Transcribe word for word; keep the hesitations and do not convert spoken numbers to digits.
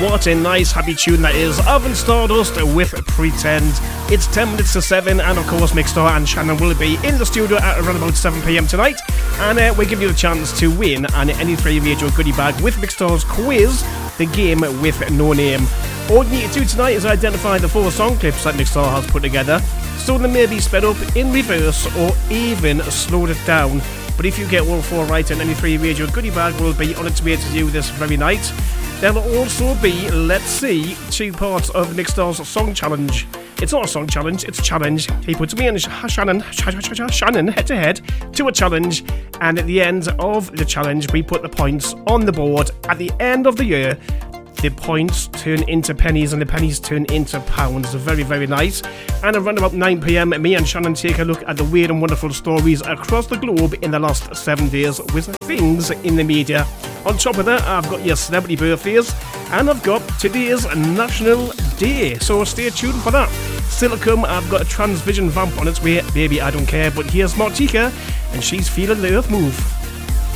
What a nice happy tune that is. Oven Stardust with Pretend. It's ten minutes to seven, and of course Mixstar and Shannon will be in the studio at around about seven p m tonight, and uh, we give you the chance to win an N E three Radio goodie bag with Mixstar's quiz, the game with no name. All you need to do tonight is identify the four song clips that Mixstar has put together, so they may be sped up, in reverse, or even slowed it down. But if you get all four right, an N E three Radio goodie bag will be on its way to you this very night. There will also be, let's see, two parts of Mixstar's song challenge. It's not a song challenge, it's a challenge. He puts me and Shannon, Shannon head to head to a challenge, and at the end of the challenge, we put the points on the board. At the end of the year, the points turn into pennies and the pennies turn into pounds. Very, very nice. And around about nine p m, me and Shannon take a look at the weird and wonderful stories across the globe in the last seven days with things in the media. On top of that, I've got your celebrity birthdays, and I've got today's National Day, so stay tuned for that. Still to come, I've got a Transvision vamp on its way. Baby, I don't care, but here's Martika, and she's feeling the earth move.